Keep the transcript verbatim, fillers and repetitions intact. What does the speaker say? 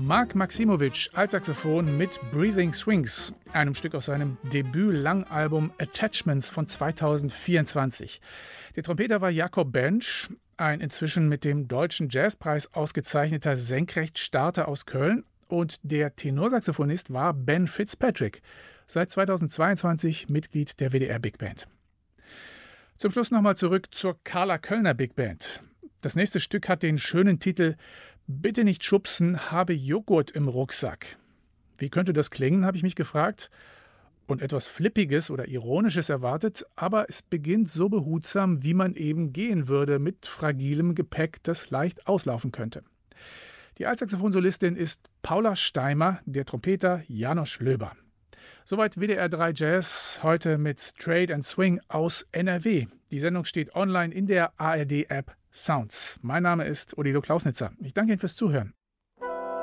Mark Maximowitsch Altsaxophon mit Breathing Swings, einem Stück aus seinem Debüt-Langalbum Attachments von zweitausendvierundzwanzig. Der Trompeter war Jakob Bench, ein inzwischen mit dem Deutschen Jazzpreis ausgezeichneter Senkrechtstarter aus Köln, und der Tenorsaxophonist war Ben Fitzpatrick, seit zweitausendzweiundzwanzig Mitglied der W D R Big Band. Zum Schluss nochmal zurück zur Carla Kölner Big Band. Das nächste Stück hat den schönen Titel »Bitte nicht schubsen, habe Joghurt im Rucksack«. Wie könnte das klingen, habe ich mich gefragt und etwas Flippiges oder Ironisches erwartet, aber es beginnt so behutsam, wie man eben gehen würde, mit fragilem Gepäck, das leicht auslaufen könnte. Die Altsaxophonsolistin ist Paula Steimer, der Trompeter Janosch Löber. Soweit W D R drei Jazz, heute mit Trade and Swing aus N R W. Die Sendung steht online in der A R D-App Sounds. Mein Name ist Odilo Klausnitzer. Ich danke Ihnen fürs Zuhören.